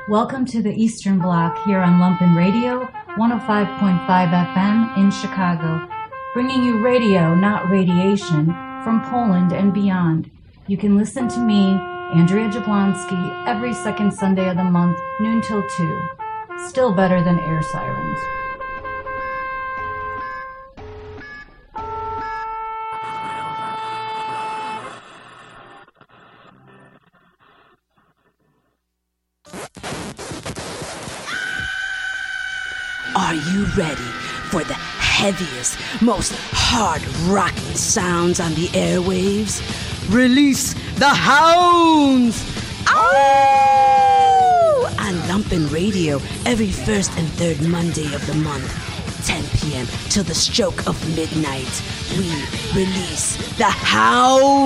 Welcome to the Eastern Bloc here on Lumpen Radio, 105.5 FM in Chicago, bringing you radio, not radiation, from Poland and beyond. You can listen to me, Andrea Jablonski, every second Sunday of the month, noon till 2. Still better than air sirens. Are you ready for the heaviest, most hard-rocking sounds on the airwaves? Release the hounds! Ow! On Lumpen Radio every first and third Monday of the month, 10 p.m. till the stroke of midnight. We release the hounds!